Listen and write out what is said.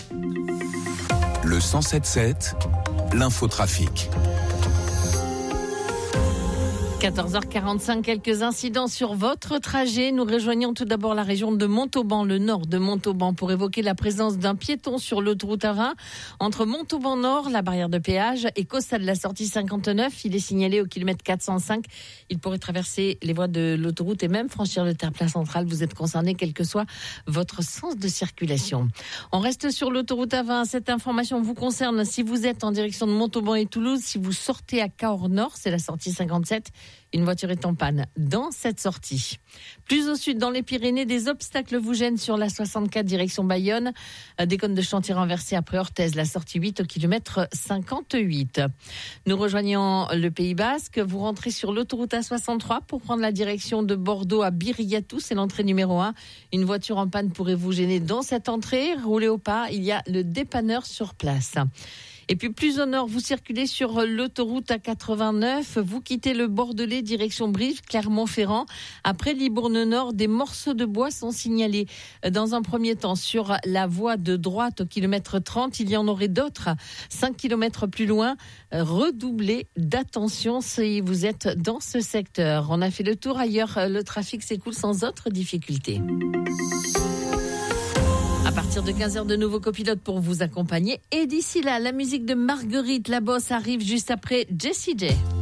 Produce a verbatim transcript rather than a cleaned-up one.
Le cent sept sept, l'infotrafic. quatorze heures quarante-cinq, quelques incidents sur votre trajet. Nous rejoignons tout d'abord la région de Montauban, le nord de Montauban, pour évoquer la présence d'un piéton sur l'autoroute A vingt entre Montauban Nord, la barrière de péage, et Costa de la sortie cinquante-neuf. Il est signalé au kilomètre quatre cent cinq. Il pourrait traverser les voies de l'autoroute et même franchir le terre-plein central. Vous êtes concerné, quel que soit votre sens de circulation. On reste sur l'autoroute A vingt. Cette information vous concerne si vous êtes en direction de Montauban et Toulouse. Si vous sortez à Cahors Nord, c'est la sortie cinquante-sept. Une voiture est en panne dans cette sortie. Plus au sud, dans les Pyrénées, des obstacles vous gênent sur la soixante-quatre direction Bayonne. Des cônes de chantier renversés après Orthez, la sortie huit au kilomètre cinquante-huit. Nous rejoignons le Pays Basque. Vous rentrez sur l'autoroute A soixante-trois pour prendre la direction de Bordeaux à Biriatou. C'est l'entrée numéro un. Une voiture en panne pourrait vous gêner dans cette entrée. Roulez au pas, il y a le dépanneur sur place. Et puis plus au nord, vous circulez sur l'autoroute A quatre-vingt-neuf, vous quittez le Bordelais, direction Brive, Clermont-Ferrand. Après Libourne Nord, des morceaux de bois sont signalés. Dans un premier temps, sur la voie de droite au kilomètre trente, il y en aurait d'autres. cinq kilomètres plus loin, redoublez d'attention si vous êtes dans ce secteur. On a fait le tour ailleurs, le trafic s'écoule sans autre difficulté. À partir de quinze heures, de nouveaux copilotes pour vous accompagner. Et d'ici là, la musique de Marguerite La Bosse arrive juste après Jessie J.